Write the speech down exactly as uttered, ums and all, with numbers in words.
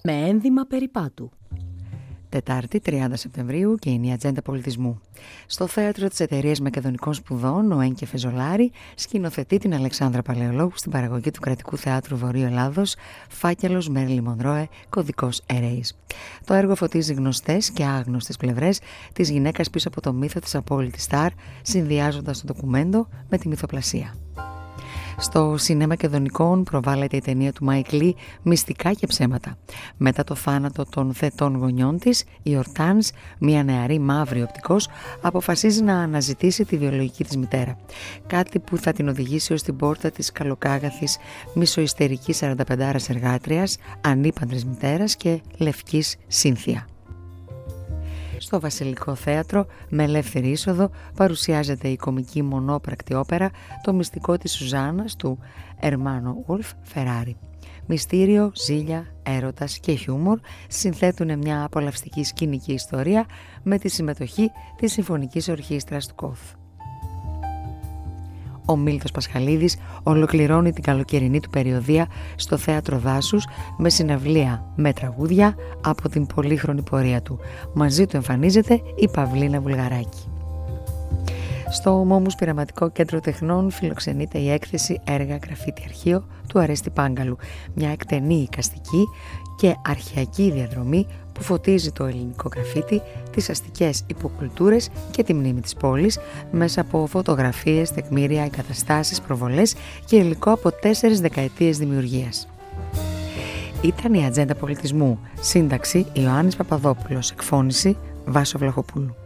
Με ένδυμα περιπάτου. Τετάρτη, τριάντα Σεπτεμβρίου, και είναι η Ατζέντα Πολιτισμού. Στο θέατρο της Εταιρείας Μακεδονικών Σπουδών, ο Ένκε Φεζολάρη σκηνοθετεί την Αλεξάνδρα Παλαιολόγου στην παραγωγή του Κρατικού Θεάτρου Βορείου Ελλάδος, Φάκελος Μέρλι Μονρόε, Κωδικός Ερέης. Το έργο φωτίζει γνωστές και άγνωστες πλευρές της γυναίκας πίσω από το μύθο της απόλυτης στάρ, συνδυάζοντας το ντοκουμέντο με τη μυθοπλασία. Στο Σινέ Μακεδονικών προβάλλεται η ταινία του Μάικ Λι «Μυστικά και ψέματα». Μετά το θάνατο των θετών γονιών της, η Ορτάνς, μια νεαρή μαύρη οπτικός, αποφασίζει να αναζητήσει τη βιολογική της μητέρα. Κάτι που θα την οδηγήσει ως την πόρτα της καλοκάγαθης, μισοϊστερικής σαρανταπεντάρας εργάτριας, ανήπαντρης μητέρας και λευκής Σύνθια. Στο Βασιλικό Θέατρο, με ελεύθερη είσοδο, παρουσιάζεται η κομική μονόπρακτη όπερα «Το μυστικό της Σουζάνας» του Ερμάνο Ουλφ Φεράρι. Μυστήριο, ζήλια, έρωτας και χιούμορ συνθέτουν μια απολαυστική σκηνική ιστορία με τη συμμετοχή της Συμφωνικής Ορχήστρας του ΚΟΘ. Ο Μίλτος Πασχαλίδης ολοκληρώνει την καλοκαιρινή του περιοδεία στο Θέατρο Δάσους με συναυλία με τραγούδια από την πολύχρονη πορεία του. Μαζί του εμφανίζεται η Παυλίνα Βουλγαράκη. Στο Μόμους Πειραματικό Κέντρο Τεχνών φιλοξενείται η έκθεση «Έργα Γραφίτι Αρχείο» του Αρέστη Πάγκαλου, μια εκτενή εικαστική και αρχαιακή διαδρομή που φωτίζει το ελληνικό γραφίτι, τις αστικές υποκουλτούρες και τη μνήμη της πόλης μέσα από φωτογραφίες, τεκμήρια, εγκαταστάσεις, προβολές και υλικό από τέσσερις δεκαετίες δημιουργίας. Ήταν η Ατζέντα Πολιτισμού. Σύνταξη Ιωάννης Παπαδόπουλος. Εκφώνηση Βάσο Βλαχοπούλου.